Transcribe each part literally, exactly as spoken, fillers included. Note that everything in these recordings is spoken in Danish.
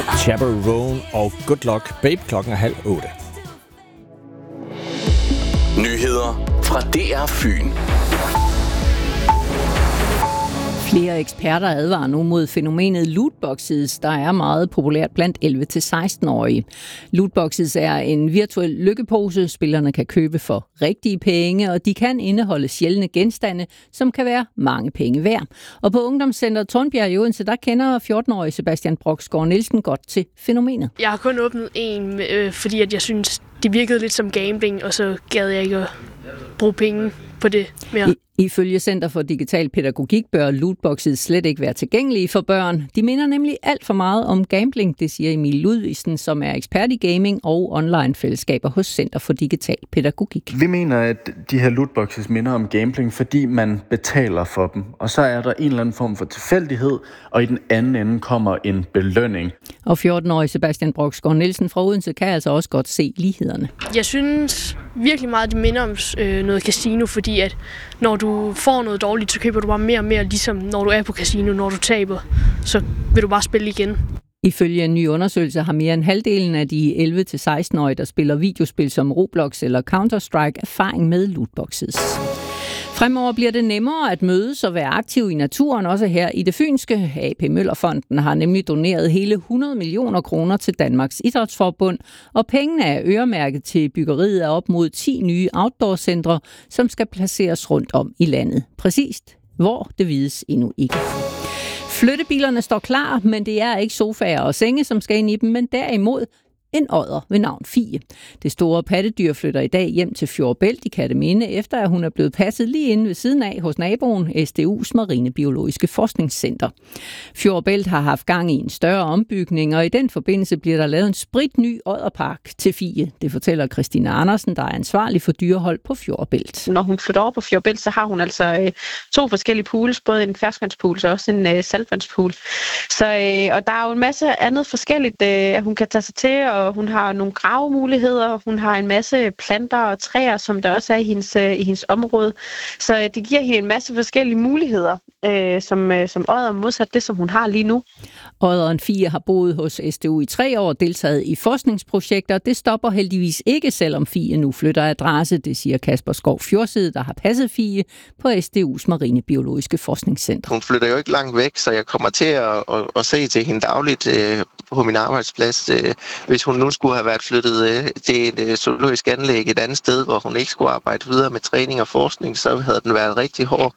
Chaperone og Good Luck Babe klokken er halv otte. Nyheder fra D R Fyn. Flere eksperter advarer nu mod fænomenet lootboxes, der er meget populært blandt elleve til seksten-årige. Lootboxes er en virtuel lykkepose, spillerne kan købe for rigtige penge, og de kan indeholde sjældne genstande, som kan være mange penge værd. Og på Ungdomscenter Tornbjerg i Odense, der kender fjorten-årige Sebastian Broksgaard Nielsen godt til fænomenet. Jeg har kun åbnet en, øh, fordi at jeg synes, det virkede lidt som gambling, og så gad jeg ikke at bruge penge på det mere. I, ifølge Center for Digital Pædagogik bør lootboxes slet ikke være tilgængelige for børn. De minder nemlig alt for meget om gambling, det siger Emil Ludvigsen, som er ekspert i gaming og online-fællesskaber hos Center for Digital Pædagogik. Vi mener, at de her lootboxes minder om gambling, fordi man betaler for dem. Og så er der en eller anden form for tilfældighed, og i den anden ende kommer en belønning. Og fjorten-årige Sebastian Broksgaard Nielsen fra Odense kan altså også godt se lighederne. Jeg synes virkelig meget, at det minder om øh, noget casino, fordi at når du får noget dårligt, så køber du bare mere og mere, ligesom når du er på casino. Når du taber, så vil du bare spille igen. Ifølge en ny undersøgelse har mere end halvdelen af de elleve til seksten-årige, der spiller videospil som Roblox eller Counter-Strike, erfaring med lootboxes. Fremover bliver det nemmere at mødes og være aktiv i naturen, også her i det fynske. A P Møller-fonden har nemlig doneret hele hundrede millioner kroner til Danmarks Idrætsforbund, og pengene er øremærket til byggeriet af op mod ti nye outdoor-centre, som skal placeres rundt om i landet. Præcist hvor, det vides endnu ikke. Flyttebilerne står klar, men det er ikke sofaer og senge, som skal ind i dem, men derimod en odder ved navn Fie. Det store pattedyr flytter i dag hjem til Fjordbælt i Kerteminde, efter at hun er blevet passet lige inde ved siden af hos naboen, S D U's Marinebiologiske Forskningscenter. Fjordbælt har haft gang i en større ombygning, og i den forbindelse bliver der lavet en spritny odderpark til Fie. Det fortæller Christine Andersen, der er ansvarlig for dyrehold på Fjordbælt. Når hun flytter over på Fjordbælt, så har hun altså øh, to forskellige pools, både en ferskvandspool og også en øh, saltvandspool. Så, øh, og der er jo en masse andet forskelligt, øh, hun kan tage sig til, og hun har nogle gravemuligheder, hun har en masse planter og træer, som der også er i hendes, øh, i hendes område. Så øh, det giver hende en masse forskellige muligheder, øh, som, øh, som odder modsat det, som hun har lige nu. Odderen Fie har boet hos S D U i tre år, deltaget i forskningsprojekter. Det stopper heldigvis ikke, selvom Fie nu flytter adresse, det siger Kasper Skov Fjordside, der har passet Fie på S D U's Marinebiologiske Forskningscenter. Hun flytter jo ikke langt væk, så jeg kommer til at, at, at se til hende dagligt øh, på min arbejdsplads. Øh, hvis hun nu skulle have været flyttet øh, til et øh, zoologisk anlæg et andet sted, hvor hun ikke skulle arbejde videre med træning og forskning, så havde den været rigtig hård.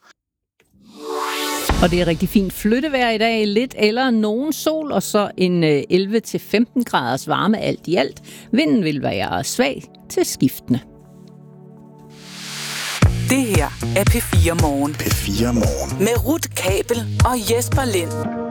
Og det er rigtig fint flyttevejr i dag. Lidt eller nogen sol, og så en elleve til femten graders varme alt i alt. Vinden vil være svag til skiftende. Det her er P fire Morgen. P fire Morgen. Med Ruth Kabel og Jesper Lind.